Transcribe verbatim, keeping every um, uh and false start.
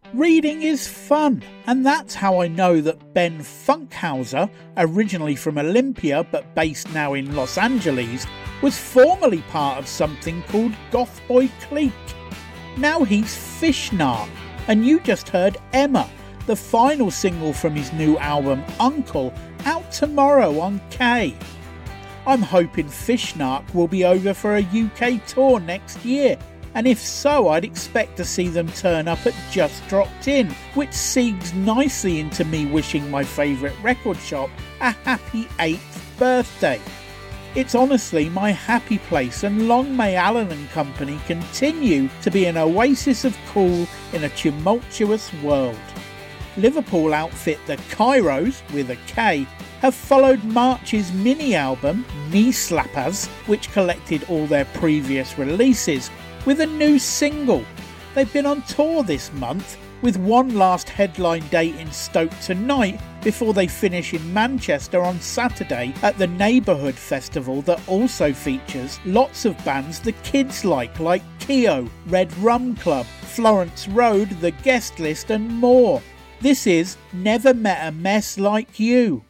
Reading is fun, and that's how I know that Ben Funkhauser, originally from Olympia but based now in Los Angeles, was formerly part of something called Goth Boy Clique. Now he's Fishnar, and you just heard Emma, the final single from his new album Uncle, out tomorrow on K. I'm hoping Fishnark will be over for a U K tour next year, and if so, I'd expect to see them turn up at Just Dropped In, which segues nicely into me wishing my favourite record shop a happy eighth birthday. It's honestly my happy place, and long may Allen and Company continue to be an oasis of cool in a tumultuous world. Liverpool outfit the Kairos, with a K, have followed March's mini-album, Knee Slappers, which collected all their previous releases, with a new single. They've been on tour this month, with one last headline date in Stoke tonight before they finish in Manchester on Saturday at the Neighbourhood Festival that also features lots of bands the kids like, like Keo, Red Rum Club, Florence Road, The Guest List and more. This is Never Met a Mess Like You.